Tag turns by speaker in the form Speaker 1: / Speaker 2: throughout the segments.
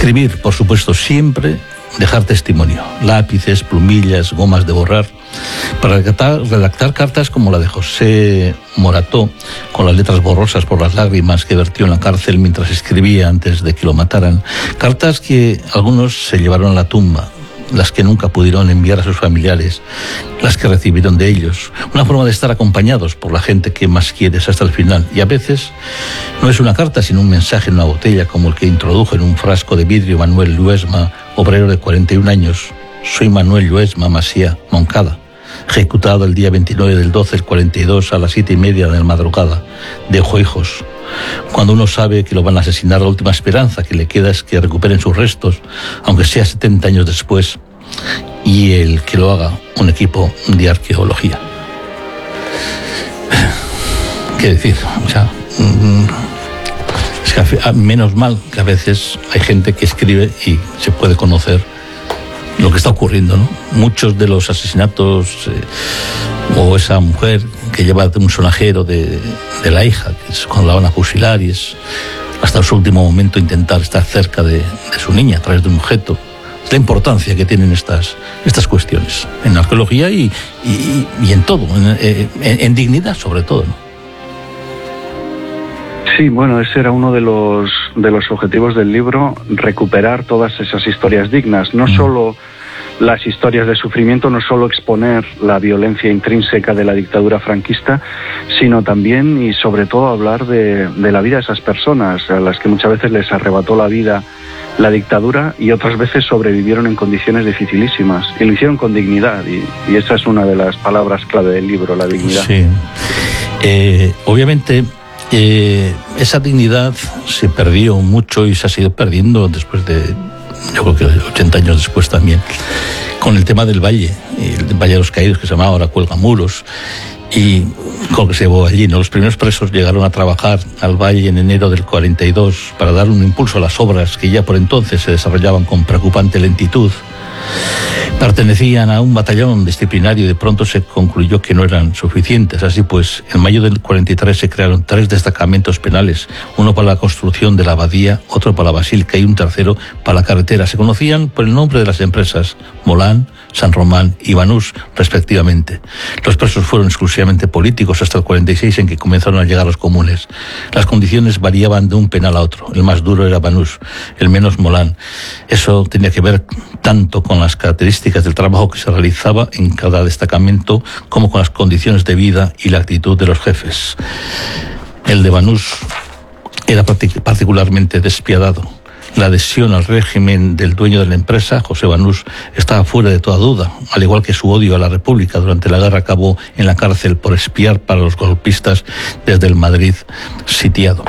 Speaker 1: Escribir, por supuesto, siempre dejar testimonio, lápices, plumillas, gomas de borrar, para redactar cartas como la de José Morató, con las letras borrosas por las lágrimas que vertió en la cárcel mientras escribía antes de que lo mataran. Cartas que algunos se llevaron a la tumba, las que nunca pudieron enviar a sus familiares, las que recibieron de ellos. Una forma de estar acompañados por la gente que más quieres hasta el final. Y a veces no es una carta, sino un mensaje en una botella, como el que introdujo en un frasco de vidrio Manuel Lluesma, obrero de 41 años. Soy Manuel Lluesma Macià, Moncada, ejecutado el día 29 del 12 del 42 a las 7:30 de la madrugada. Dejo hijos. Cuando uno sabe que lo van a asesinar, la última esperanza que le queda es que recuperen sus restos, aunque sea 70 años después, y el que lo haga un equipo de arqueología. ¿Qué decir? O sea, es que menos mal que a veces hay gente que escribe y se puede conocer lo que está ocurriendo, ¿no? Muchos de los asesinatos, o esa mujer que lleva un sonajero de la hija, que es cuando la van a fusilar y es hasta su último momento intentar estar cerca de su niña a través de un objeto. Es la importancia que tienen estas cuestiones en la arqueología y en todo, en dignidad sobre todo, ¿no?
Speaker 2: Sí, bueno, ese era uno de los objetivos del libro, recuperar todas esas historias dignas, no solo las historias de sufrimiento, no solo exponer la violencia intrínseca de la dictadura franquista, sino también y sobre todo hablar de la vida de esas personas, a las que muchas veces les arrebató la vida la dictadura y otras veces sobrevivieron en condiciones dificilísimas y lo hicieron con dignidad y esa es una de las palabras clave del libro, la dignidad.
Speaker 1: Sí, obviamente esa dignidad se perdió mucho y se ha seguido perdiendo después de, yo creo que 80 años después también, con el tema del Valle, el Valle de los Caídos, que se llamaba ahora Cuelgamuros, y con lo que se llevó allí, ¿no? Los primeros presos llegaron a trabajar al Valle en enero del 42 para dar un impulso a las obras que ya por entonces se desarrollaban con preocupante lentitud. Pertenecían a un batallón disciplinario y de pronto se concluyó que no eran suficientes. Así pues, en mayo del 43 se crearon 3 destacamentos penales, uno para la construcción de la abadía, otro para la basílica y un tercero para la carretera. Se conocían por el nombre de las empresas Molán, San Román y Banús, respectivamente. Los presos fueron exclusivamente políticos hasta el 46, en que comenzaron a llegar los comunes. Las condiciones variaban de un penal a otro. El más duro era Banús, el menos Molán. Eso tenía que ver tanto con las características del trabajo que se realizaba en cada destacamento como con las condiciones de vida y la actitud de los jefes. El de Banús era particularmente despiadado. La adhesión al régimen del dueño de la empresa, José Banús, estaba fuera de toda duda, al igual que su odio a la República. Durante la guerra acabó en la cárcel por espiar para los golpistas desde el Madrid sitiado.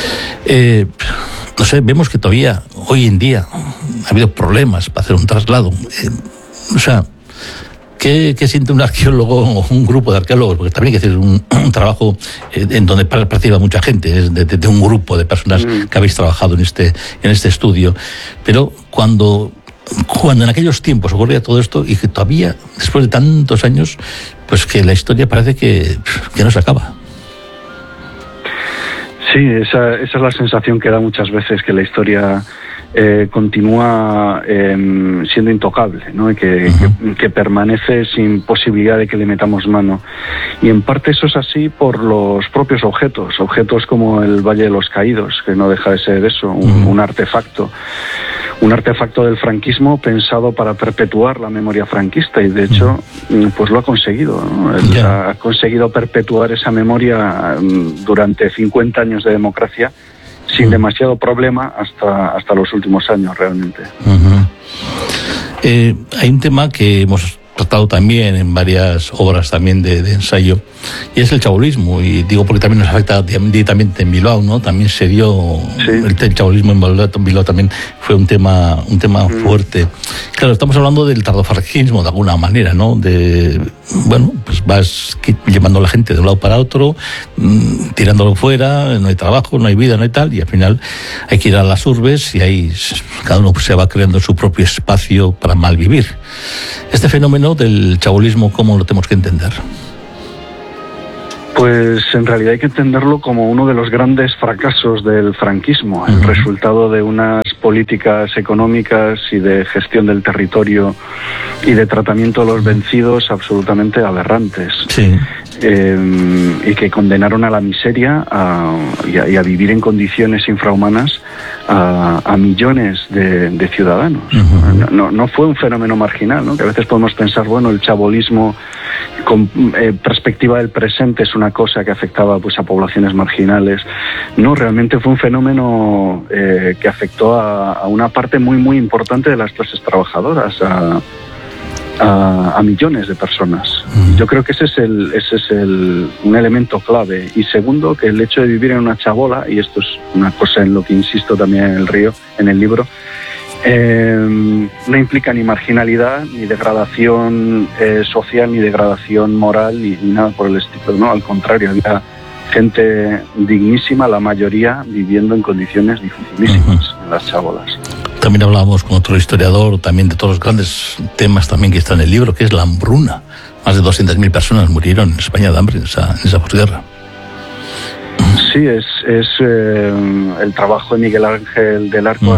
Speaker 1: No sé, vemos que todavía hoy en día ha habido problemas para hacer un traslado. O sea, ¿qué siente un arqueólogo o un grupo de arqueólogos? Porque también hay que hacer un trabajo en donde participa mucha gente, es de un grupo de personas que habéis trabajado en este estudio. Pero cuando en aquellos tiempos ocurría todo esto y que todavía, después de tantos años, pues que la historia parece que no se acaba.
Speaker 2: Sí, esa es la sensación que da muchas veces, que la historia continúa siendo intocable, ¿no? Y que permanece sin posibilidad de que le metamos mano. Y en parte eso es así por los propios objetos como el Valle de los Caídos, que no deja de ser eso, un artefacto del franquismo pensado para perpetuar la memoria franquista y de hecho pues lo ha conseguido, ¿no? Ha conseguido perpetuar esa memoria durante 50 años de democracia sin demasiado problema hasta los últimos años realmente.
Speaker 1: Hay un tema que hemos tratado también en varias obras también de ensayo, y es el chabolismo, y digo porque también nos afecta directamente en Bilbao, ¿no? También se dio el chabolismo en Bilbao, también fue un tema fuerte. Claro, estamos hablando del tardofranquismo de alguna manera, ¿no? Pues vas llevando a la gente de un lado para otro, tirándolo fuera, no hay trabajo, no hay vida, no hay tal, y al final hay que ir a las urbes y ahí cada uno se va creando su propio espacio para malvivir. Este fenómeno del chabolismo, ¿cómo lo tenemos que entender?
Speaker 2: Pues en realidad hay que entenderlo como uno de los grandes fracasos del franquismo, el resultado de unas políticas económicas y de gestión del territorio y de tratamiento de los vencidos absolutamente aberrantes.
Speaker 1: Sí.
Speaker 2: Y que condenaron a la miseria y a vivir en condiciones infrahumanas a millones de ciudadanos. No fue un fenómeno marginal, ¿no? Que a veces podemos pensar, bueno, el chabolismo con perspectiva del presente es una cosa que afectaba pues a poblaciones marginales. No, realmente fue un fenómeno que afectó a una parte muy muy importante de las clases trabajadoras, a millones de personas. Yo creo que ese es un elemento clave. Y segundo, que el hecho de vivir en una chabola, y esto es una cosa en lo que insisto también en el libro, no implica ni marginalidad, ni degradación social, ni degradación moral, ni nada por el estilo, ¿no? Al contrario, había gente dignísima, la mayoría viviendo en condiciones dificilísimas en las chabolas.
Speaker 1: También hablábamos con otro historiador, también de todos los grandes temas también que está en el libro, que es la hambruna. Más de 200.000 personas murieron en España de hambre en esa posguerra.
Speaker 2: Sí, el trabajo de Miguel Ángel del Arco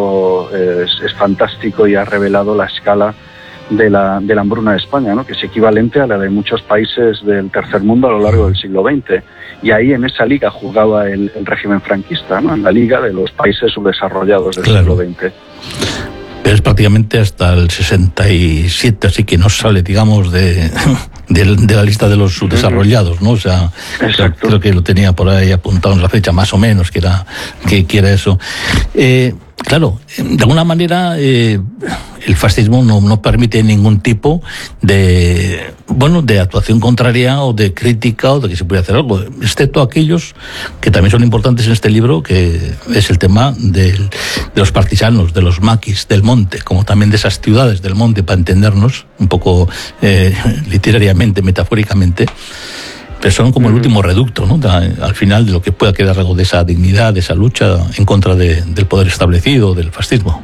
Speaker 2: es fantástico y ha revelado la escala de la hambruna de España, ¿no? Que es equivalente a la de muchos países del tercer mundo a lo largo del siglo XX. Y ahí en esa liga jugaba el régimen franquista, ¿no? En la liga de los países subdesarrollados del siglo XX.
Speaker 1: Pero es prácticamente hasta el 67, así que no sale, digamos, de la lista de los subdesarrollados, ¿no? O sea, creo que lo tenía por ahí apuntado en la fecha, más o menos, que era eso. Claro, de alguna manera el fascismo no permite ningún tipo de actuación contraria o de crítica o de que se pueda hacer algo, excepto aquellos que también son importantes en este libro, que es el tema de los partisanos, de los maquis del monte, como también de esas ciudades del monte, para entendernos un poco literariamente, metafóricamente. Pero son como el último reducto, ¿no? Al final de lo que pueda quedar algo de esa dignidad, de esa lucha en contra del poder establecido, del fascismo.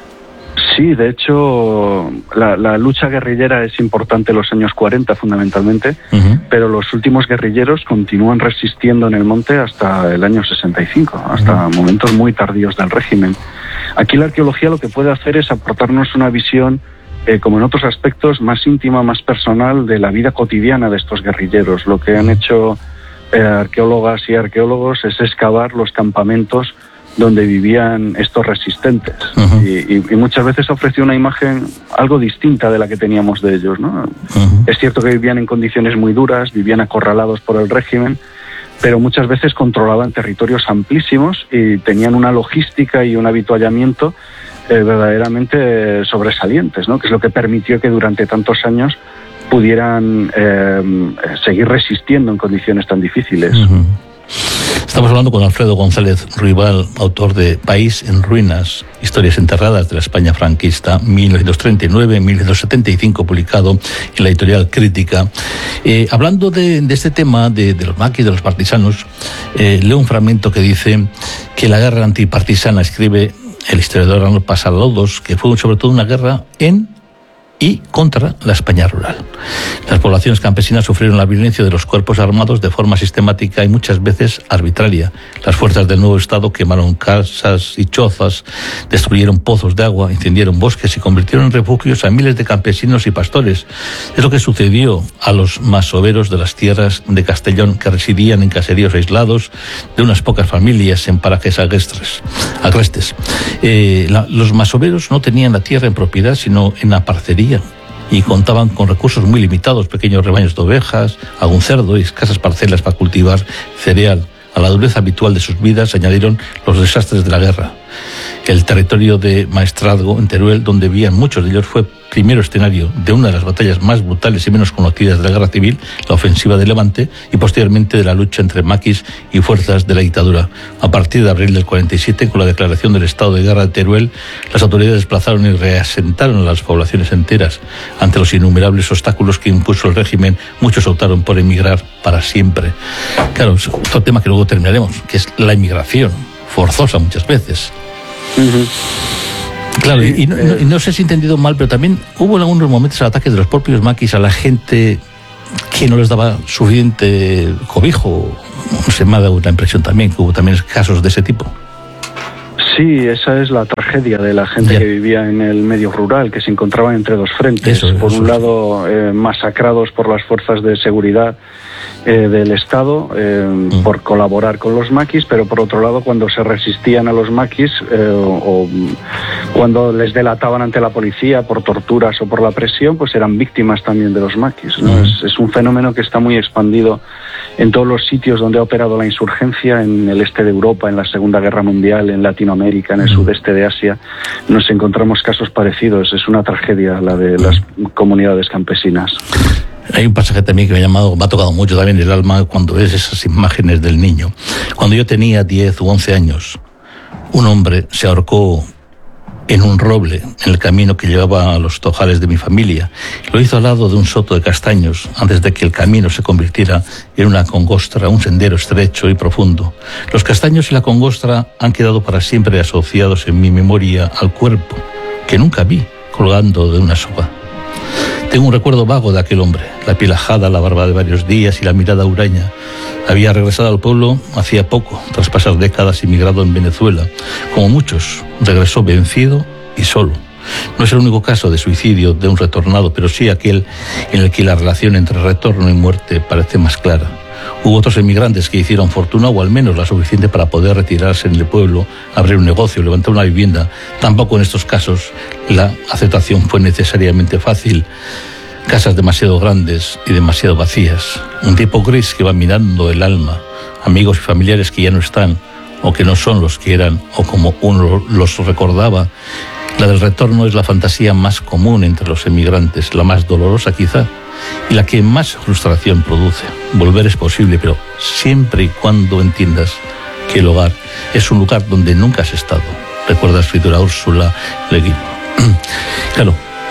Speaker 2: Sí, de hecho, la lucha guerrillera es importante en los años 40 fundamentalmente, pero los últimos guerrilleros continúan resistiendo en el monte hasta el año 65, hasta momentos muy tardíos del régimen. Aquí la arqueología lo que puede hacer es aportarnos una visión como en otros aspectos, más íntima, más personal de la vida cotidiana de estos guerrilleros. Lo que han hecho arqueólogas y arqueólogos es excavar los campamentos donde vivían estos resistentes. Y muchas veces ofreció una imagen algo distinta de la que teníamos de ellos, ¿no? Es cierto que vivían en condiciones muy duras, vivían acorralados por el régimen, pero muchas veces controlaban territorios amplísimos y tenían una logística y un avituallamiento verdaderamente sobresalientes, ¿no? Que es lo que permitió que durante tantos años pudieran seguir resistiendo en condiciones tan difíciles.
Speaker 1: Estamos hablando con Alfredo González Ruibal, autor de País en Ruinas, Historias enterradas de la España franquista, 1939-1975, publicado en la editorial Crítica. Hablando de este tema, de los maquis, de los partisanos, leo un fragmento que dice que la guerra antipartisana, escribe el historiador Arnold Pasalodos, que fue sobre todo una guerra en y contra la España rural. Las poblaciones campesinas sufrieron la violencia de los cuerpos armados de forma sistemática y muchas veces arbitraria. Las fuerzas del nuevo Estado quemaron casas y chozas, destruyeron pozos de agua, incendiaron bosques y convirtieron en refugios a miles de campesinos y pastores. Es lo que sucedió a los masoveros de las tierras de Castellón, que residían en caseríos aislados de unas pocas familias en parajes agrestes. Los masoveros no tenían la tierra en propiedad, sino en la parcería, y contaban con recursos muy limitados, pequeños rebaños de ovejas, algún cerdo y escasas parcelas para cultivar cereal. A la dureza habitual de sus vidas se añadieron los desastres de la guerra. El territorio de Maestrazgo, en Teruel, donde vivían muchos de ellos, fue primero escenario de una de las batallas más brutales y menos conocidas de la guerra civil, la ofensiva de Levante, y posteriormente de la lucha entre maquis y fuerzas de la dictadura. A partir de abril del 47, con la declaración del estado de guerra de Teruel, las autoridades desplazaron y reasentaron a las poblaciones enteras. Ante los innumerables obstáculos que impuso el régimen, muchos optaron por emigrar para siempre. Claro, es otro tema que luego terminaremos, que es la inmigración, forzosa muchas veces. Claro, y no sé si he entendido mal, pero también hubo en algunos momentos ataques de los propios maquis a la gente que no les daba suficiente cobijo. Se me ha dado una impresión también que hubo también casos de ese tipo.
Speaker 2: Sí, esa es la tragedia de la gente que vivía en el medio rural, que se encontraban entre dos frentes. Por un lado, masacrados por las fuerzas de seguridad del Estado por colaborar con los maquis, pero por otro lado, cuando se resistían a los maquis o cuando les delataban ante la policía por torturas o por la presión, pues eran víctimas también de los maquis, ¿no? Es un fenómeno que está muy expandido en todos los sitios donde ha operado la insurgencia, en el este de Europa, en la Segunda Guerra Mundial, en Latinoamérica, en el sudeste de Asia. Nos encontramos casos parecidos. Es una tragedia la de las comunidades campesinas.
Speaker 1: Hay un pasaje también que me ha tocado mucho también el alma cuando ves esas imágenes del niño. Cuando yo tenía 10 u 11 años, un hombre se ahorcó en un roble en el camino que llevaba a los tojales de mi familia. Lo hizo al lado de un soto de castaños antes de que el camino se convirtiera en una congostra, un sendero estrecho y profundo. Los castaños y la congostra han quedado para siempre asociados en mi memoria al cuerpo, que nunca vi colgando de una soga. Tengo un recuerdo vago de aquel hombre, la piel ajada, la barba de varios días y la mirada huraña. Había regresado al pueblo hacía poco, tras pasar décadas emigrado en Venezuela. Como muchos, regresó vencido y solo. No es el único caso de suicidio de un retornado, pero sí aquel en el que la relación entre retorno y muerte parece más clara. Hubo otros emigrantes que hicieron fortuna, o al menos la suficiente para poder retirarse en el pueblo, abrir un negocio, levantar una vivienda. Tampoco en estos casos la aceptación fue necesariamente fácil. Casas demasiado grandes y demasiado vacías. Un tipo gris que va mirando el alma. Amigos y familiares que ya no están, o que no son los que eran, o como uno los recordaba. La del retorno es la fantasía más común entre los emigrantes, la más dolorosa quizá, y la que más frustración produce. Volver es posible, pero siempre y cuando entiendas que el hogar es un lugar donde nunca has estado. Recuerda la escritora Úrsula Le Guin. Claro,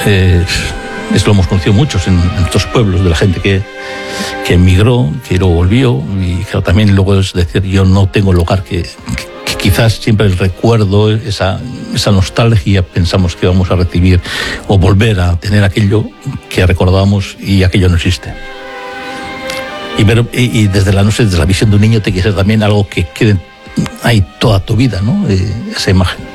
Speaker 1: esto lo hemos conocido muchos en estos pueblos, de la gente que emigró, que luego volvió, y claro, también luego es decir, yo no tengo el hogar que quizás siempre el recuerdo, esa nostalgia, pensamos que vamos a recibir o volver a tener aquello que recordábamos, y aquello no existe. Y desde la visión de un niño te quiere ser también algo que quede ahí toda tu vida, ¿no? Esa imagen.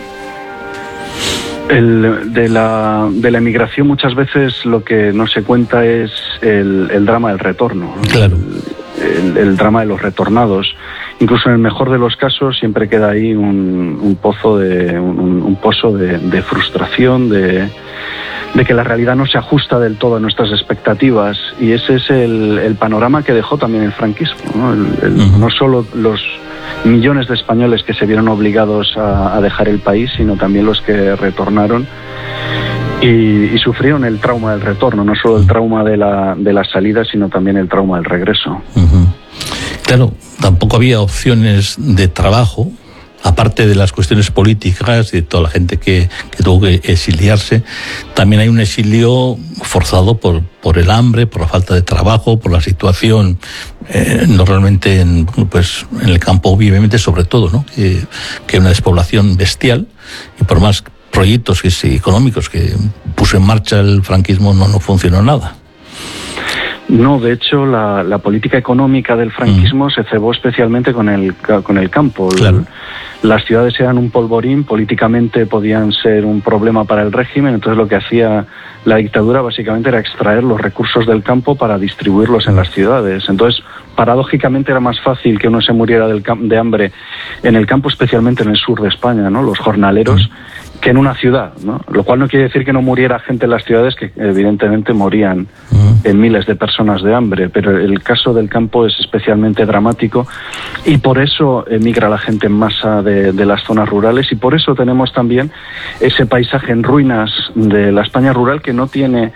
Speaker 2: De la emigración muchas veces lo que no se cuenta es el drama del retorno, ¿no? Claro. El drama de los retornados. Incluso en el mejor de los casos siempre queda ahí un pozo de frustración, de que la realidad no se ajusta del todo a nuestras expectativas, y ese es el panorama que dejó también el franquismo, ¿no? No solo los millones de españoles que se vieron obligados a dejar el país, sino también los que retornaron y sufrieron el trauma del retorno, no solo el trauma de la salida, sino también el trauma del regreso.
Speaker 1: Claro, tampoco había opciones de trabajo, aparte de las cuestiones políticas y de toda la gente que tuvo que exiliarse. También hay un exilio forzado por el hambre, por la falta de trabajo, por la situación normalmente en el campo, obviamente, sobre todo, ¿no? Que hay una despoblación bestial, y por más proyectos económicos que puso en marcha el franquismo no funcionó nada.
Speaker 2: No, de hecho, la política económica del franquismo se cebó especialmente con el campo. Claro. Las ciudades eran un polvorín, políticamente podían ser un problema para el régimen, entonces lo que hacía la dictadura básicamente era extraer los recursos del campo para distribuirlos en las ciudades. Entonces, paradójicamente era más fácil que uno se muriera de hambre en el campo, especialmente en el sur de España, ¿no? Los jornaleros, que en una ciudad, ¿no? Lo cual no quiere decir que no muriera gente en las ciudades, que evidentemente morían en miles de personas de hambre, pero el caso del campo es especialmente dramático, y por eso emigra la gente en masa de las zonas rurales, y por eso tenemos también ese paisaje en ruinas de la España rural que no tiene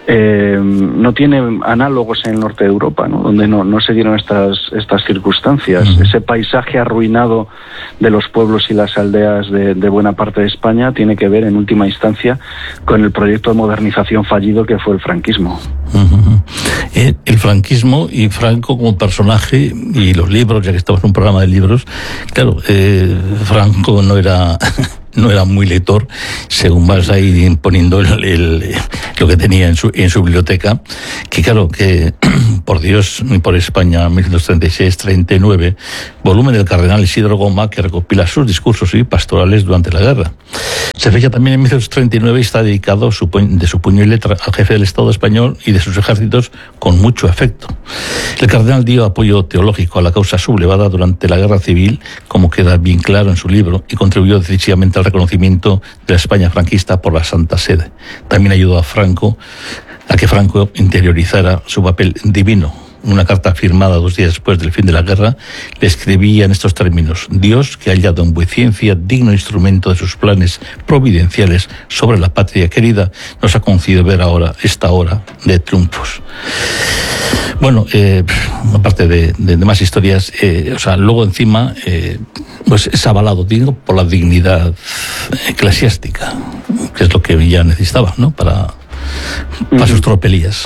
Speaker 2: análogos en el norte de Europa, ¿no? Donde no se dieron estas circunstancias. Ese paisaje arruinado de los pueblos y las aldeas de buena parte de España tiene que ver en última instancia con el proyecto de modernización fallido que fue el franquismo.
Speaker 1: El franquismo y Franco como personaje, y los libros, ya que estamos en un programa de libros, claro, Franco no era muy lector, según vas ahí poniendo lo que tenía en su biblioteca, que claro, que Por Dios y por España, 1936-39, volumen del cardenal Isidro Goma, que recopila sus discursos y pastorales durante la guerra. Se fecha también en 1939 y está dedicado de su puño y letra al jefe del Estado español y de sus ejércitos con mucho afecto. El cardenal dio apoyo teológico a la causa sublevada durante la Guerra Civil, como queda bien claro en su libro, y contribuyó decisivamente al reconocimiento de la España franquista por la Santa Sede. También ayudó a que Franco interiorizara su papel divino. Una carta firmada 2 días después del fin de la guerra le escribía en estos términos: Dios, que ha hallado en vuecencia digno instrumento de sus planes providenciales sobre la patria querida, nos ha concedido ver ahora esta hora de triunfos. Bueno, aparte de más historias, luego encima pues es avalado, digo, por la dignidad eclesiástica, que es lo que ya necesitaba, ¿no?, para sus tropelías.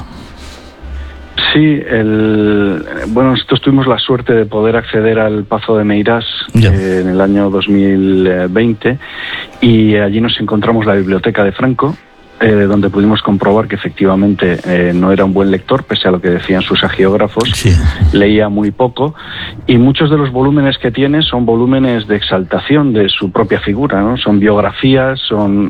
Speaker 2: Sí, nosotros tuvimos la suerte de poder acceder al Pazo de Meirás en el año 2020, y allí nos encontramos la biblioteca de Franco, donde pudimos comprobar que efectivamente no era un buen lector, pese a lo que decían sus agiógrafos. Sí. Leía muy poco, y muchos de los volúmenes que tiene son volúmenes de exaltación de su propia figura, ¿no? Son biografías, son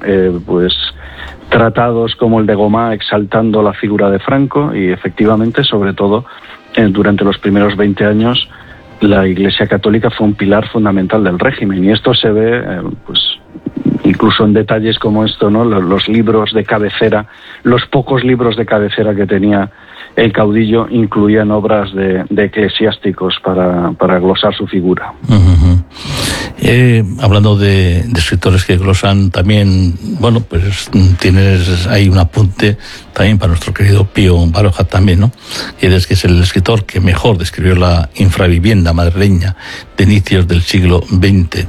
Speaker 2: tratados como el de Gomá exaltando la figura de Franco, y efectivamente, sobre todo, durante los primeros 20 años, la Iglesia Católica fue un pilar fundamental del régimen, y esto se ve incluso en detalles como esto, ¿no? Los libros de cabecera, los pocos libros de cabecera que tenía el caudillo incluían obras de eclesiásticos para glosar su figura.
Speaker 1: Uh-huh. Hablando de escritores que glosan también, bueno, pues hay un apunte también para nuestro querido Pío Baroja también, ¿no? Que es el escritor que mejor describió la infravivienda madrileña de inicios del siglo XX.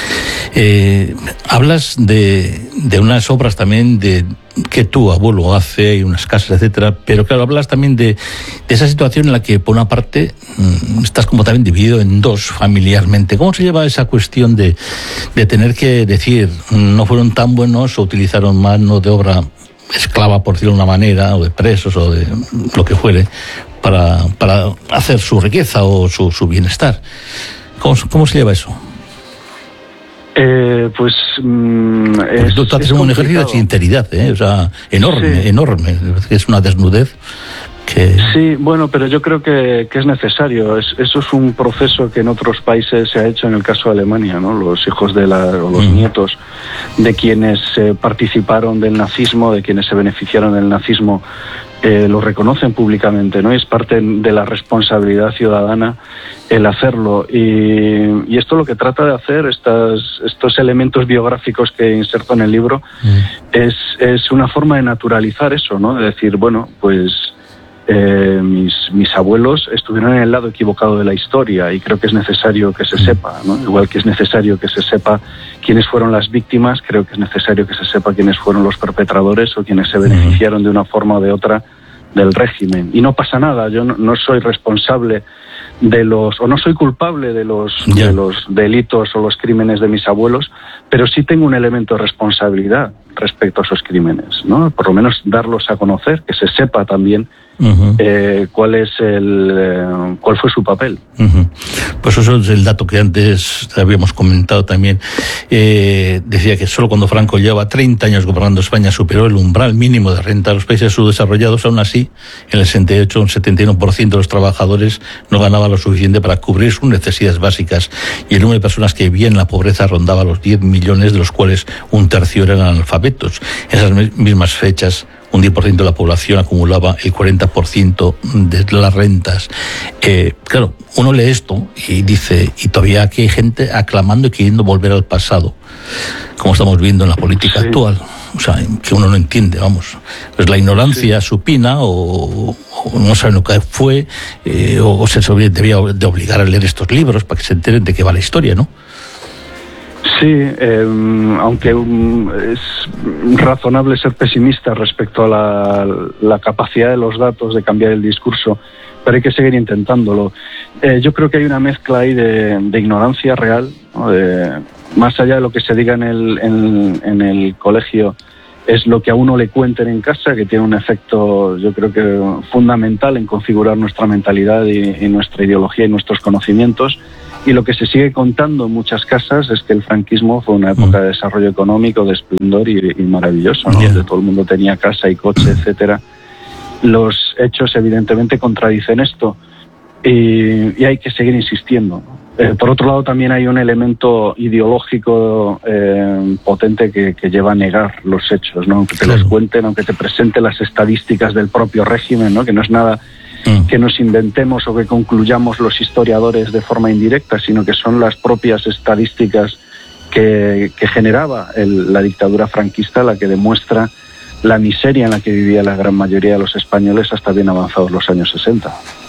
Speaker 1: Hablas de unas obras también que tu abuelo hace, y unas casas, etcétera, pero claro, hablas también de esa situación en la que, por una parte, estás como también dividido en dos familiarmente. ¿Cómo se lleva esa cuestión de tener que decir no fueron tan buenos o utilizaron mano de obra esclava, por decirlo de una manera, o de presos o de lo que fuere, para hacer su riqueza o su bienestar? ¿Cómo se lleva eso?
Speaker 2: Tú
Speaker 1: haces un ejercicio de sinceridad, enorme, sí. Enorme. Es una desnudez que... Sí,
Speaker 2: bueno, pero yo creo que es necesario. Eso es un proceso que en otros países se ha hecho, en el caso de Alemania, ¿no? Los hijos o los nietos de quienes participaron del nazismo, de quienes se beneficiaron del nazismo, lo reconocen públicamente, ¿no? Es parte de la responsabilidad ciudadana el hacerlo, y esto lo que trata de hacer, estos elementos biográficos que inserto en el libro, es una forma de naturalizar eso, ¿no? De decir, bueno, pues mis abuelos estuvieron en el lado equivocado de la historia, y creo que es necesario que se sepa, ¿no? Igual que es necesario que se sepa quiénes fueron las víctimas, creo que es necesario que se sepa quiénes fueron los perpetradores o quienes se beneficiaron de una forma o de otra del régimen. Y no pasa nada, yo no soy responsable no soy culpable de los delitos o los crímenes de mis abuelos, pero sí tengo un elemento de responsabilidad respecto a esos crímenes, ¿no? Por lo menos darlos a conocer, que se sepa también cuál fue su papel.
Speaker 1: Pues eso es el dato que antes habíamos comentado también. Decía que solo cuando Franco llevaba 30 años gobernando España superó el umbral mínimo de renta de los países subdesarrollados. Aún así, en el 68, un 71% de los trabajadores no ganaba lo suficiente para cubrir sus necesidades básicas, y el número de personas que vivían en la pobreza rondaba los 10 millones, de los cuales un tercio eran analfabetos. En esas mismas fechas, un 10% de la población acumulaba el 40% de las rentas. Claro, uno lee esto y dice, y todavía aquí hay gente aclamando y queriendo volver al pasado, como estamos viendo en la política actual. O sea, que uno no entiende, vamos. Pues la ignorancia supina, o no saben lo que fue, o se debía de obligar a leer estos libros para que se enteren de qué va la historia, ¿no?
Speaker 2: Sí, aunque es razonable ser pesimista respecto a la capacidad de los datos de cambiar el discurso, pero hay que seguir intentándolo. Yo creo que hay una mezcla ahí de ignorancia real, ¿no? Más allá de lo que se diga en el colegio es lo que a uno le cuenten en casa, que tiene un efecto, yo creo que fundamental en configurar nuestra mentalidad y nuestra ideología y nuestros conocimientos. Y lo que se sigue contando en muchas casas es que el franquismo fue una época de desarrollo económico, de esplendor y maravilloso, ¿no? Donde todo el mundo tenía casa y coche, etcétera. Los hechos evidentemente contradicen esto y hay que seguir insistiendo. Por otro lado, también hay un elemento ideológico potente que lleva a negar los hechos, ¿no? Aunque te los cuenten, aunque te presenten las estadísticas del propio régimen, ¿no? Que no es nada que nos inventemos o que concluyamos los historiadores de forma indirecta, sino que son las propias estadísticas que generaba la dictadura franquista la que demuestra la miseria en la que vivía la gran mayoría de los españoles hasta bien avanzados los años 60.